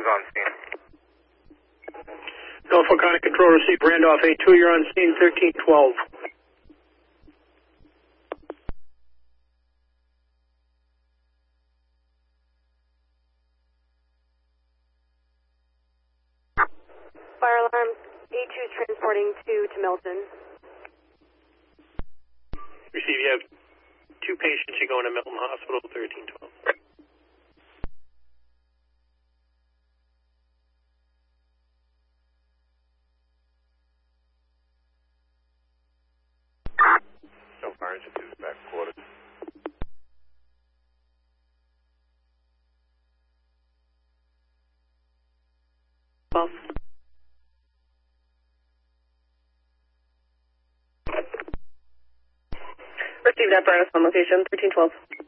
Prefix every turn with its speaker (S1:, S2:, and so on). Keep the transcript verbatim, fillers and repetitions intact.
S1: on scene.
S2: Norfolk County Control received Randolph A two, you're on scene thirteen twelve.
S3: Fire alarm, A two is transporting two to Milton.
S2: Receive, you have two patients, you're going to Milton Hospital, thirteen twelve.
S1: So far, Institute's back quarters.
S3: twelve. Received apparatus on location, thirteen twelve.